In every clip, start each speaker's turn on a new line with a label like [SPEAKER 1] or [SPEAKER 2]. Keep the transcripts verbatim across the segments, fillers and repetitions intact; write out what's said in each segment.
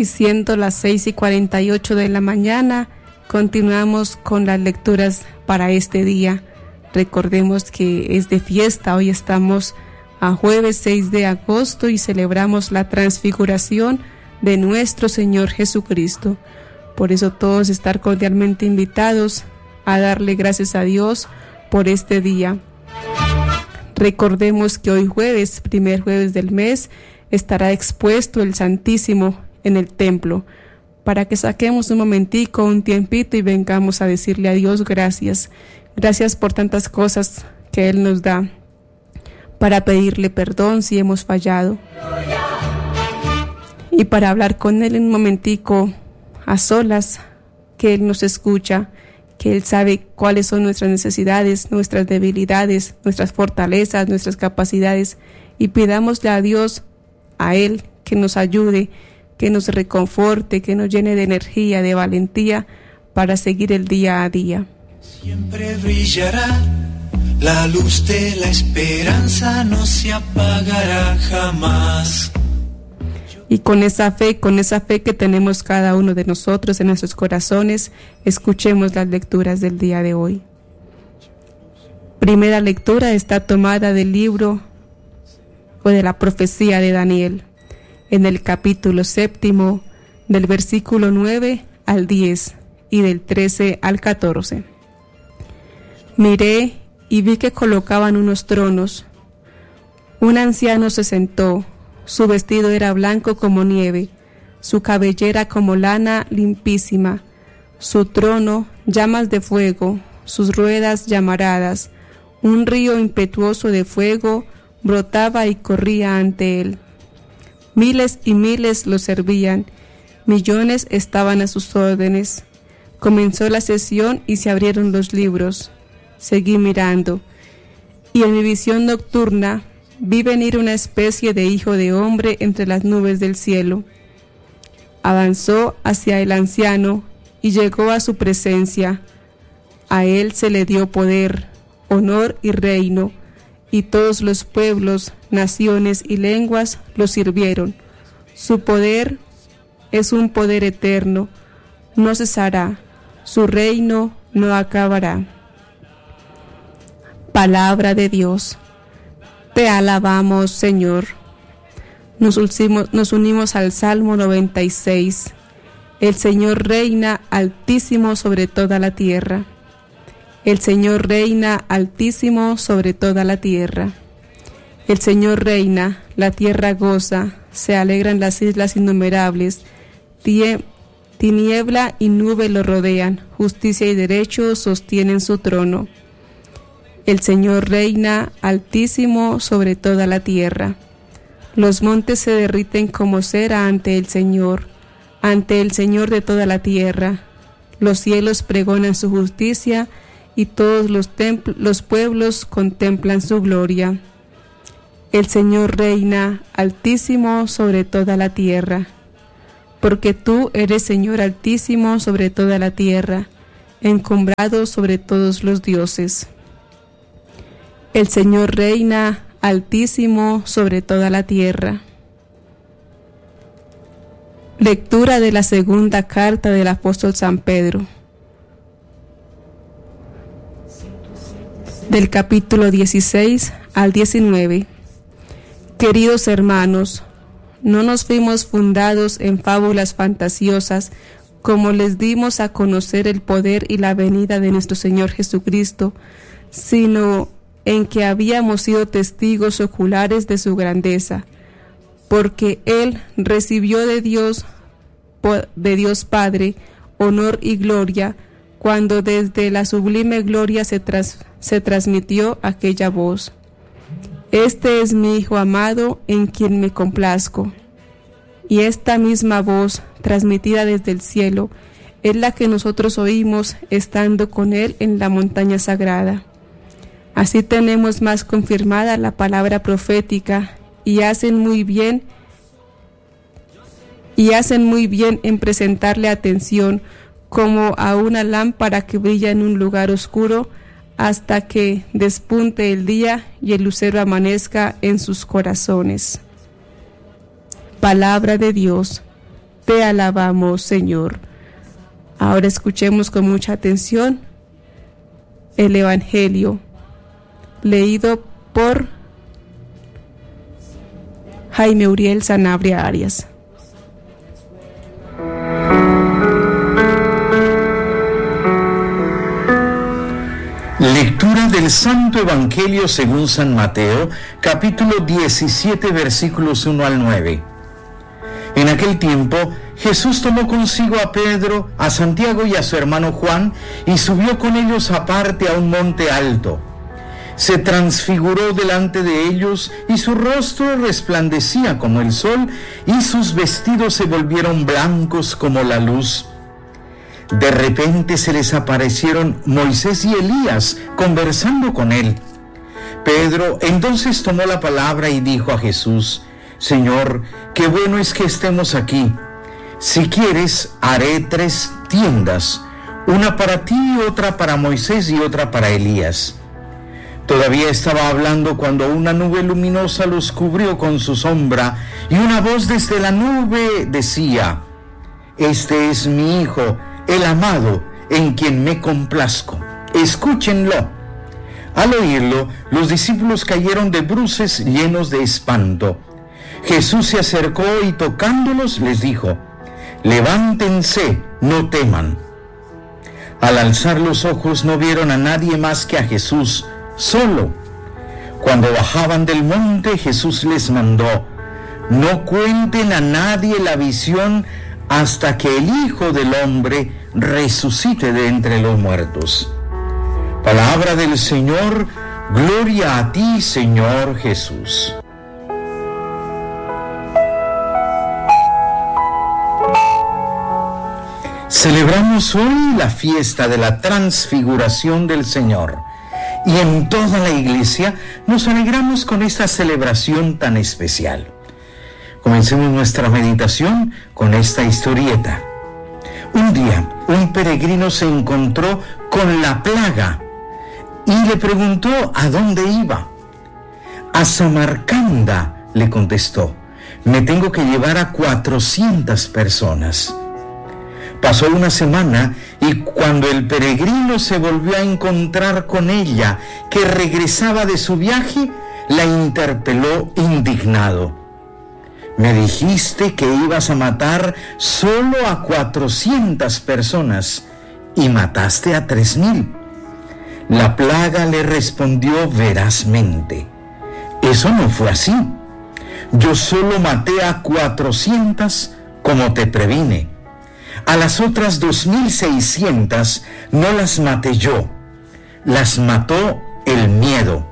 [SPEAKER 1] Y siendo las seis y cuarenta y ocho de la mañana, continuamos con las lecturas para este día. Recordemos que es de fiesta, hoy estamos a jueves seis de agosto y celebramos la transfiguración de nuestro Señor Jesucristo. Por eso todos estar cordialmente invitados a darle gracias a Dios por este día. Recordemos que hoy jueves, primer jueves del mes, estará expuesto el Santísimo en el templo, para que saquemos un momentico, un tiempito y vengamos a decirle a Dios gracias. Gracias por tantas cosas que Él nos da, para pedirle perdón si hemos fallado. Y para hablar con Él un momentico a solas, que Él nos escucha, que Él sabe cuáles son nuestras necesidades, nuestras debilidades, nuestras fortalezas, nuestras capacidades, y pidámosle a Dios, a Él, que nos ayude, que nos reconforte, que nos llene de energía, de valentía para seguir el día a día.
[SPEAKER 2] Siempre brillará la luz de la esperanza, no se apagará jamás.
[SPEAKER 1] Y con esa fe, con esa fe que tenemos cada uno de nosotros en nuestros corazones, escuchemos las lecturas del día de hoy. Primera lectura está tomada del libro o de la profecía de Daniel, en el capítulo séptimo, del versículo nueve al diez y del trece al catorce. Miré y vi que colocaban unos tronos. Un anciano se sentó, su vestido era blanco como nieve, su cabellera como lana limpísima, su trono llamas de fuego, sus ruedas llamaradas, un río impetuoso de fuego brotaba y corría ante él. Miles y miles lo servían, millones estaban a sus órdenes. Comenzó la sesión y se abrieron los libros. Seguí mirando, y en mi visión nocturna vi venir una especie de hijo de hombre entre las nubes del cielo. Avanzó hacia el anciano y llegó a su presencia. A él se le dio poder, honor y reino, y todos los pueblos, naciones y lenguas lo sirvieron. Su poder es un poder eterno, no cesará, su reino no acabará. Palabra de Dios. Te alabamos, Señor. Nos unimos, nos unimos al Salmo noventa y seis. El Señor reina altísimo sobre toda la tierra. El Señor reina altísimo sobre toda la tierra. El Señor reina, la tierra goza, se alegran las islas innumerables. Tie, tiniebla y nube lo rodean, justicia y derecho sostienen su trono. El Señor reina altísimo sobre toda la tierra. Los montes se derriten como cera ante el Señor, ante el Señor de toda la tierra. Los cielos pregonan su justicia y todos los, templ- los pueblos contemplan su gloria. El Señor reina altísimo sobre toda la tierra. Porque tú eres Señor altísimo sobre toda la tierra, encumbrado sobre todos los dioses. El Señor reina altísimo sobre toda la tierra. Lectura de la segunda carta del apóstol San Pedro, del capítulo dieciséis al diecinueve. Queridos hermanos, no nos fuimos fundados en fábulas fantasiosas, como les dimos a conocer el poder y la venida de nuestro Señor Jesucristo, sino en que habíamos sido testigos oculares de su grandeza, porque Él recibió de Dios, de Dios Padre, honor y gloria, cuando desde la sublime gloria se, tras, se transmitió aquella voz: Este es mi Hijo amado, en quien me complazco. Y esta misma voz, transmitida desde el cielo, es la que nosotros oímos estando con Él en la montaña sagrada. Así tenemos más confirmada la palabra profética, y hacen muy bien y hacen muy bien en prestarle atención, como a una lámpara que brilla en un lugar oscuro, hasta que despunte el día y el lucero amanezca en sus corazones. Palabra de Dios. Te alabamos, Señor. Ahora escuchemos con mucha atención el Evangelio leído por Jaime Uriel Sanabria Arias.
[SPEAKER 3] Lectura del Santo Evangelio según San Mateo, capítulo diecisiete, versículos uno al nueve. En aquel tiempo, Jesús tomó consigo a Pedro, a Santiago y a su hermano Juan, y subió con ellos aparte a un monte alto. Se transfiguró delante de ellos, y su rostro resplandecía como el sol, y sus vestidos se volvieron blancos como la luz. De repente se les aparecieron Moisés y Elías conversando con él. Pedro entonces tomó la palabra y dijo a Jesús: Señor, qué bueno es que estemos aquí. Si quieres, haré tres tiendas, una para ti, otra para Moisés y otra para Elías. Todavía estaba hablando cuando una nube luminosa los cubrió con su sombra, y una voz desde la nube decía: Este es mi Hijo, el amado, en quien me complazco. Escúchenlo. Al oírlo, los discípulos cayeron de bruces llenos de espanto. Jesús se acercó y tocándolos les dijo: Levántense, no teman. Al alzar los ojos no vieron a nadie más que a Jesús, solo. Cuando bajaban del monte, Jesús les mandó: No cuenten a nadie la visión hasta que el Hijo del Hombre resucite de entre los muertos. Palabra del Señor, gloria a ti, Señor Jesús. Celebramos hoy la fiesta de la transfiguración del Señor, y en toda la iglesia nos alegramos con esta celebración tan especial. Comencemos nuestra meditación con esta historieta. Un día, un peregrino se encontró con la plaga y le preguntó a dónde iba. A Samarcanda, le contestó. Me tengo que llevar a cuatrocientas personas. Pasó una semana y cuando el peregrino se volvió a encontrar con ella, que regresaba de su viaje, la interpeló indignado. Me dijiste que ibas a matar solo a cuatrocientas personas y mataste a tres mil. La plaga le respondió verazmente: eso no fue así. Yo solo maté a cuatrocientas como te previne. A las otras dos mil seiscientas no las maté yo, las mató el miedo.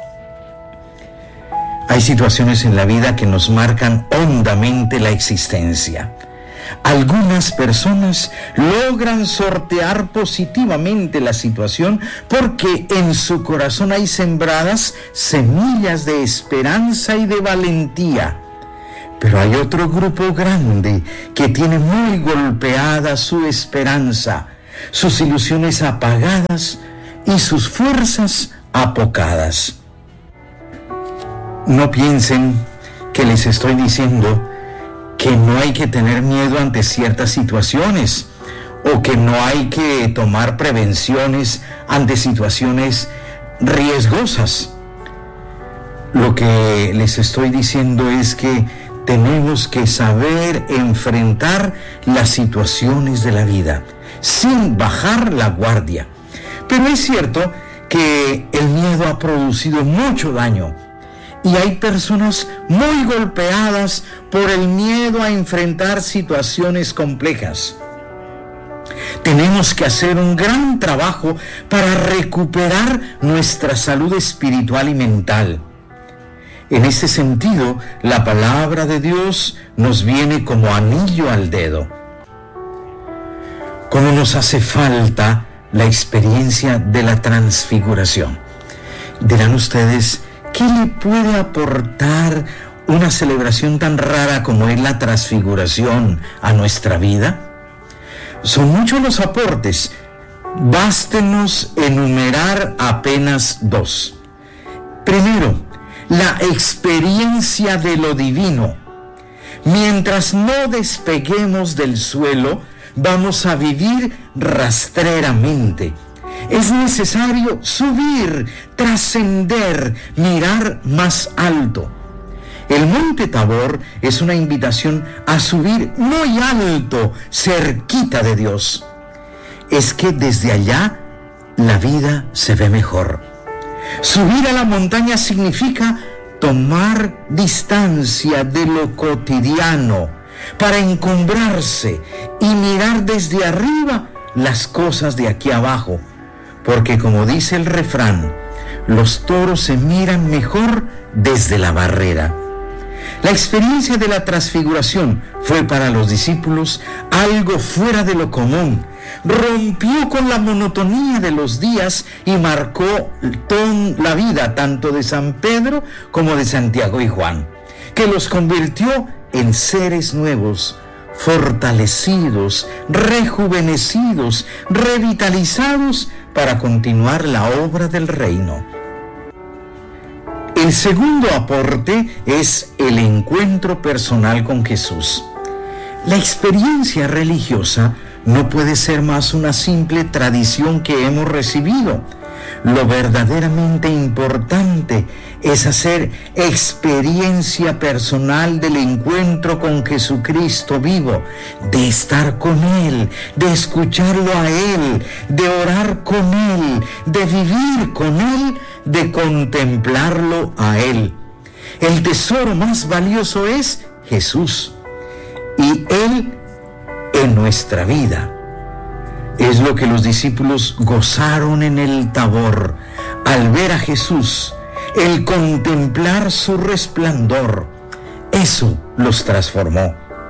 [SPEAKER 3] Hay situaciones en la vida que nos marcan hondamente la existencia. Algunas personas logran sortear positivamente la situación porque en su corazón hay sembradas semillas de esperanza y de valentía. Pero hay otro grupo grande que tiene muy golpeada su esperanza, sus ilusiones apagadas y sus fuerzas apocadas. No piensen que les estoy diciendo que no hay que tener miedo ante ciertas situaciones o que no hay que tomar prevenciones ante situaciones riesgosas. Lo que les estoy diciendo es que tenemos que saber enfrentar las situaciones de la vida sin bajar la guardia. Pero es cierto que el miedo ha producido mucho daño. Y hay personas muy golpeadas por el miedo a enfrentar situaciones complejas. Tenemos que hacer un gran trabajo para recuperar nuestra salud espiritual y mental. En este sentido, la palabra de Dios nos viene como anillo al dedo. ¿Cómo nos hace falta la experiencia de la transfiguración? Dirán ustedes, ¿qué le puede aportar una celebración tan rara como es la transfiguración a nuestra vida? Son muchos los aportes. Bástenos enumerar apenas dos. Primero, la experiencia de lo divino. Mientras no despeguemos del suelo, vamos a vivir rastreramente. Es necesario subir, trascender, mirar más alto. El Monte Tabor es una invitación a subir muy alto, cerquita de Dios. Es que desde allá la vida se ve mejor. Subir a la montaña significa tomar distancia de lo cotidiano para encumbrarse y mirar desde arriba las cosas de aquí abajo, porque como dice el refrán, los toros se miran mejor desde la barrera. La experiencia de la transfiguración fue para los discípulos algo fuera de lo común. Rompió con la monotonía de los días y marcó la vida tanto de San Pedro como de Santiago y Juan, que los convirtió en seres nuevos, fortalecidos, rejuvenecidos, revitalizados para continuar la obra del reino. El segundo aporte es el encuentro personal con Jesús. La experiencia religiosa no puede ser más una simple tradición que hemos recibido. Lo verdaderamente importante es hacer experiencia personal del encuentro con Jesucristo vivo, de estar con Él, de escucharlo a Él, de orar con Él, de vivir con Él, de contemplarlo a Él. El tesoro más valioso es Jesús y Él en nuestra vida. Es lo que los discípulos gozaron en el Tabor, al ver a Jesús, el contemplar su resplandor. Eso los transformó.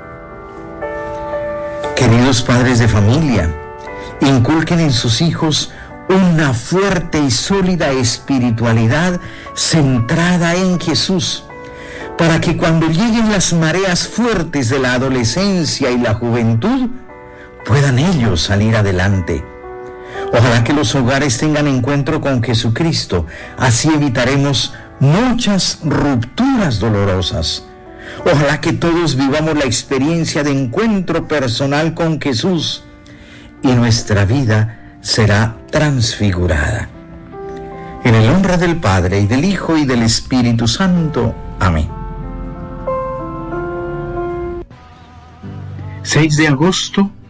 [SPEAKER 3] Queridos padres de familia, inculquen en sus hijos una fuerte y sólida espiritualidad centrada en Jesús, para que cuando lleguen las mareas fuertes de la adolescencia y la juventud, puedan ellos salir adelante. Ojalá que los hogares tengan encuentro con Jesucristo, así evitaremos muchas rupturas dolorosas. Ojalá que todos vivamos la experiencia de encuentro personal con Jesús y nuestra vida será transfigurada. En el nombre del Padre, y del Hijo, y del Espíritu Santo. Amén.
[SPEAKER 4] seis de agosto,